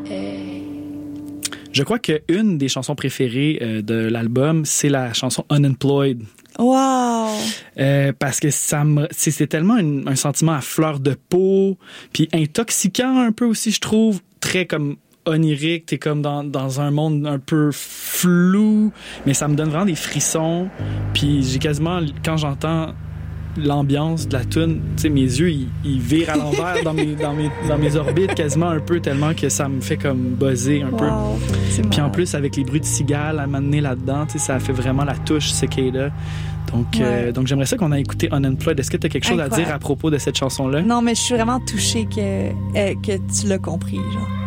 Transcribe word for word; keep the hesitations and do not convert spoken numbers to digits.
Euh... Je crois qu'une des chansons préférées euh, de l'album, c'est la chanson Unemployed. Wow! Euh, parce que ça me, c'est, c'est tellement une, un sentiment à fleur de peau, puis intoxiquant un peu aussi, je trouve, très comme onirique, t'es comme dans, dans un monde un peu flou, mais ça me donne vraiment des frissons, puis j'ai quasiment, quand j'entends l'ambiance de la tune, tu sais, mes yeux, ils, ils virent à l'envers dans mes, dans mes, dans mes orbites quasiment un peu, tellement que ça me fait comme buzzer un wow, peu. Puis en plus, avec les bruits de cigales à m'amener là-dedans, tu sais, ça fait vraiment la touche cicada. Donc, ouais. euh, donc j'aimerais ça qu'on a écouté Unemployed. Est-ce que tu as quelque chose Incroyable. à dire à propos de cette chanson-là? Non, mais je suis vraiment touchée que, euh, que tu l'as compris, genre.